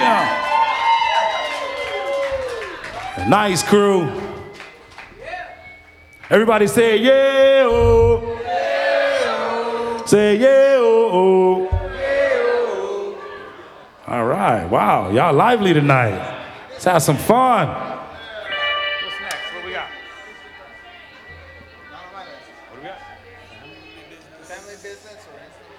Damn. Nice crew. Everybody say yeah, oh. Say yeah, oh, oh. All right, wow, y'all lively tonight. Let's have some fun. What's next? What we got? What do we got? Family business or